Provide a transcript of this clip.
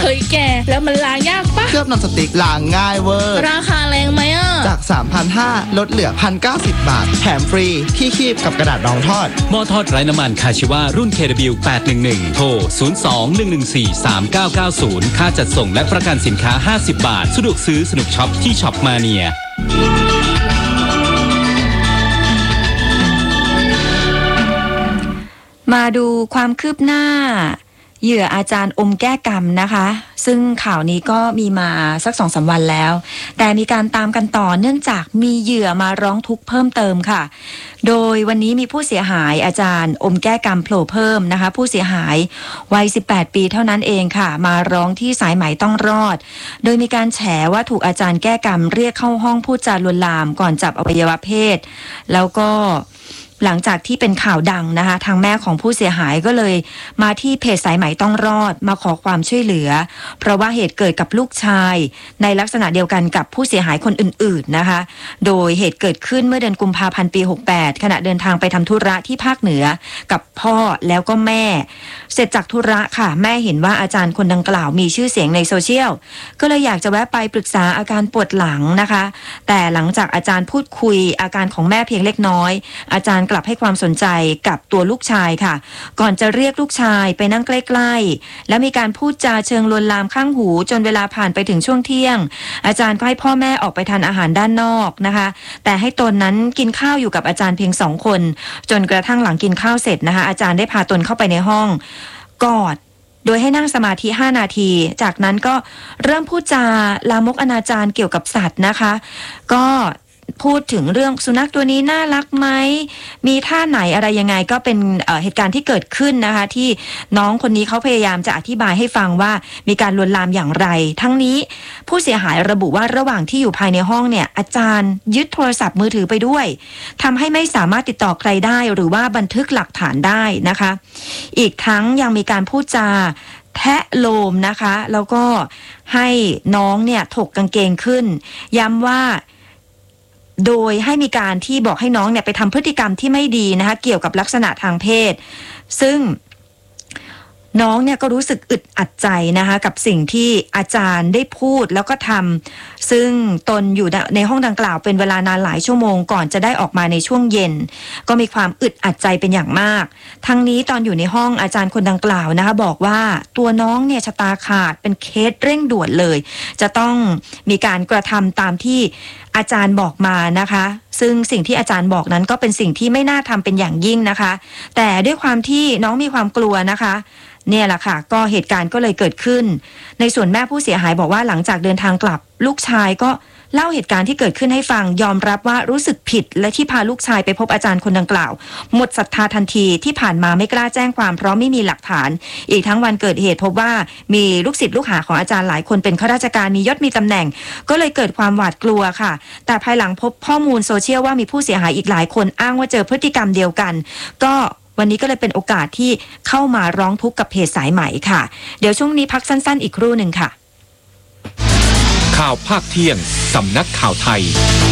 ฮ้ยแกแล้วมันล้างยากปะเคลือบนอนสติ๊กล้างง่ายเวอร์ราคาแรงไหมอ่ะจาก 3,500 ลดเหลือ 1,090 บาทแถมฟรีที่คีบกับกระดาษรองทอดหม้อทอดไร้น้ำมันคาชิวารุ่น KW 811โทร02-114-3990ค่าจัดส่งและประกันสินค้า50 บาทสะดวกซื้อสนุกช็อปที่ช็อปมาเนียมาดูความคืบหน้าเหยื่ออาจารย์อมแก้กรรมนะคะซึ่งข่าวนี้ก็มีมาสัก 2-3 วันแล้วแต่มีการตามกันต่อเนื่องจากมีเหยื่อมาร้องทุกข์เพิ่มเติมค่ะโดยวันนี้มีผู้เสียหายอาจารย์อมแก้กรรมโผล่เพิ่มนะคะผู้เสียหายวัย18 ปีเท่านั้นเองค่ะมาร้องที่สายไหมต้องรอดโดยมีการแฉว่าถูกอาจารย์แก้กรรมเรียกเข้าห้องพูดจาลวนลามก่อนจับอวัยวะเพศแล้วก็หลังจากที่เป็นข่าวดังนะคะทางแม่ของผู้เสียหายก็เลยมาที่เพจสายไหมต้องรอดมาขอความช่วยเหลือเพราะว่าเหตุเกิดกับลูกชายในลักษณะเดียวกันกับผู้เสียหายคนอื่นๆนะคะโดยเหตุเกิดขึ้นเมื่อเดือนกุมภาพันธ์ปี68ขณะเดินทางไปทำธุระที่ภาคเหนือกับพ่อแล้วก็แม่เสร็จจากธุระค่ะแม่เห็นว่าอาจารย์คนดังกล่าวมีชื่อเสียงในโซเชียลก็เลยอยากจะแวะไปปรึกษาอาการปวดหลังนะคะแต่หลังจากอาจารย์พูดคุยอาการของแม่เพียงเล็กน้อยอาจารย์กลับให้ความสนใจกับตัวลูกชายค่ะก่อนจะเรียกลูกชายไปนั่งใกล้ๆแล้วมีการพูดจาเชิงลวนลามข้างหูจนเวลาผ่านไปถึงช่วงเที่ยงอาจารย์ก็ให้พ่อแม่ออกไปทานอาหารด้านนอกนะคะแต่ให้ตนนั้นกินข้าวอยู่กับอาจารย์เพียง2 คนจนกระทั่งหลังกินข้าวเสร็จนะคะอาจารย์ได้พาตนเข้าไปในห้องกอดโดยให้นั่งสมาธิ5 นาทีจากนั้นก็เริ่มพูดจาลามกอนาจารเกี่ยวกับสัตว์นะคะก็พูดถึงเรื่องสุนัขตัวนี้น่ารักไหมมีท่าไหนอะไรยังไงก็เป็นเหตุการณ์ที่เกิดขึ้นนะคะที่น้องคนนี้เขาพยายามจะอธิบายให้ฟังว่ามีการลวนลามอย่างไรทั้งนี้ผู้เสียหายระบุว่าระหว่างที่อยู่ภายในห้องเนี่ยอาจารย์ยึดโทรศัพท์มือถือไปด้วยทำให้ไม่สามารถติดต่อใครได้หรือว่าบันทึกหลักฐานได้นะคะอีกทั้งยังมีการพูดจาแทะโลมนะคะแล้วก็ให้น้องเนี่ยถกกางเกงขึ้นย้ำว่าโดยให้มีการที่บอกให้น้องเนี่ยไปทำพฤติกรรมที่ไม่ดีนะคะเกี่ยวกับลักษณะทางเพศซึ่งน้องเนี่ยก็รู้สึกอึดอัดใจนะคะกับสิ่งที่อาจารย์ได้พูดแล้วก็ทำซึ่งตนอยู่ในห้องดังกล่าวเป็นเวลานานหลายชั่วโมงก่อนจะได้ออกมาในช่วงเย็นก็มีความอึดอัดใจเป็นอย่างมากทั้งนี้ตอนอยู่ในห้องอาจารย์คนดังกล่าวนะคะบอกว่าตัวน้องเนี่ยชะตาขาดเป็นเคสเร่งด่วนเลยจะต้องมีการกระทำตามที่อาจารย์บอกมานะคะซึ่งสิ่งที่อาจารย์บอกนั้นก็เป็นสิ่งที่ไม่น่าทำเป็นอย่างยิ่งนะคะแต่ด้วยความที่น้องมีความกลัวนะคะเนี่ยแหละค่ะก็เหตุการณ์ก็เลยเกิดขึ้นในส่วนแม่ผู้เสียหายบอกว่าหลังจากเดินทางกลับลูกชายก็เล่าเหตุการณ์ที่เกิดขึ้นให้ฟังยอมรับว่ารู้สึกผิดและที่พาลูกชายไปพบอาจารย์คนดังกล่าวหมดศรัทธาทันทีที่ผ่านมาไม่กล้าแจ้งความเพราะไม่มีหลักฐานอีกทั้งวันเกิดเหตุพบว่ามีลูกศิษย์ลูกหาของอาจารย์หลายคนเป็นข้าราชการมียศมีตำแหน่งก็เลยเกิดความหวาดกลัวค่ะแต่ภายหลังพบข้อมูลโซเชียลว่ามีผู้เสียหายอีกหลายคนอ้างว่าเจอพฤติกรรมเดียวกันก็วันนี้ก็เลยเป็นโอกาสที่เข้ามาร้องทุกข์กับเพจสายไหมค่ะเดี๋ยวช่วงนี้พักสั้นๆอีกครู่หนึ่งค่ะข่าวภาคเที่ยงสำนักข่าวไทย